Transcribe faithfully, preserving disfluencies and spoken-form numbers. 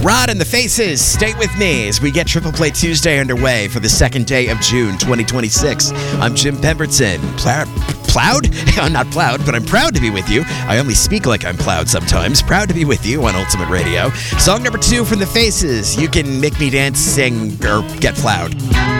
Rod and the Faces, stay with me as we get Triple Play Tuesday underway for the second day of June twenty twenty-six. I'm Jim Pemberton. Pla- plowed? I'm not plowed, but I'm proud to be with you. I only speak like I'm plowed sometimes. Proud to be with you on Ultimate Radio. Song number two from the Faces. You can make me dance, sing, or get plowed.